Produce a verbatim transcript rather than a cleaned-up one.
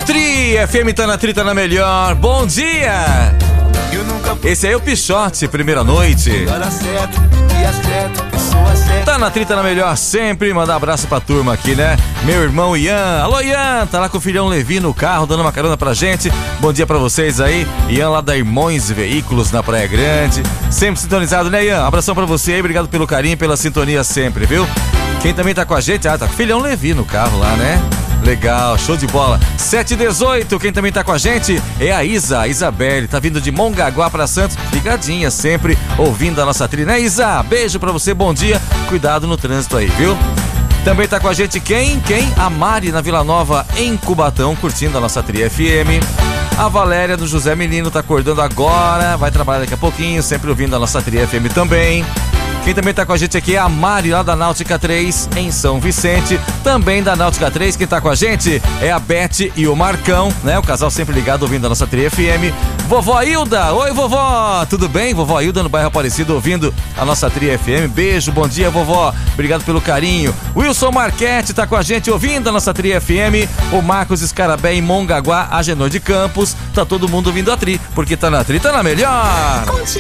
Tri F M tá na Tri, tá na melhor. Bom dia! Esse aí é o Pichote, primeira noite. Tá na Tri, tá na melhor sempre. Mandar um abraço pra turma aqui, né? Meu irmão Ian. Alô, Ian! Tá lá com o filhão Levi no carro, dando uma carona pra gente. Bom dia pra vocês aí. Ian lá da Irmões Veículos, na Praia Grande. Sempre sintonizado, né, Ian? Abração pra você aí. Obrigado pelo carinho, pela sintonia sempre, viu? Quem também tá com a gente, ah, tá com o filhão Levi no carro lá, né? Legal, show de bola. sete e dezoito, quem também tá com a gente é a Isa, a Isabelle, tá vindo de Mongaguá pra Santos, ligadinha sempre, ouvindo a nossa trilha, né, Isa? Beijo pra você, bom dia, cuidado no trânsito aí, viu? Também tá com a gente quem? Quem? A Mari na Vila Nova, em Cubatão, curtindo a nossa Tri F M. A Valéria do José Menino tá acordando agora, vai trabalhar daqui a pouquinho, sempre ouvindo a nossa Tri F M também. Quem também tá com a gente aqui é a Mari, lá da Náutica três, em São Vicente. Também da Náutica três, quem tá com a gente é a Beth e o Marcão, né? O casal sempre ligado, ouvindo a nossa Tri F M. Vovó Hilda, oi vovó, tudo bem? Vovó Hilda no bairro Aparecido, ouvindo a nossa Tri F M. Beijo, bom dia vovó, obrigado pelo carinho. Wilson Marquete tá com a gente, ouvindo a nossa Tri F M. O Marcos Escarabé em Mongaguá, Agenor de Campos. Tá todo mundo ouvindo a Tri, porque tá na Tri, tá na melhor.